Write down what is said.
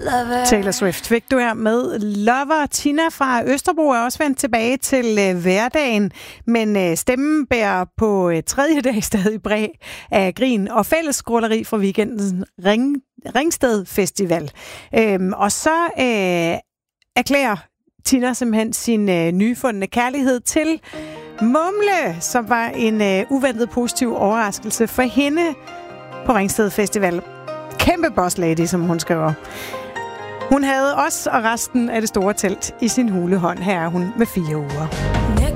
Taylor Swift fik du her med Lover. Tina fra Østerbro er også vendt tilbage til hverdagen, men stemmen bærer på tredje dag stadig præg af grin og fællesskråleri fra weekendens Ringsted Festival. Og så erklærer Tina simpelthen sin nyfundne kærlighed til Mumle, som var en uventet positiv overraskelse for hende på Ringsted Festival. Kæmpe boss lady, som hun skriver. Hun havde os og resten af det store telt i sin hulehånd. Her er hun med 4 uger.